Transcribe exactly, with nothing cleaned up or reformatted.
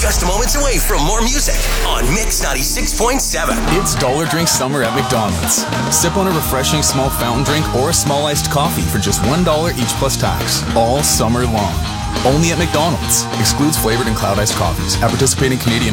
just moments away from more music on Mix ninety-six point seven. It's Dollar Drink Summer at McDonald's. Sip on a refreshing small fountain drink or a small iced coffee for just one dollar each plus tax, all summer long. Only at McDonald's. Excludes flavored and cloud iced coffees. At participating Canadian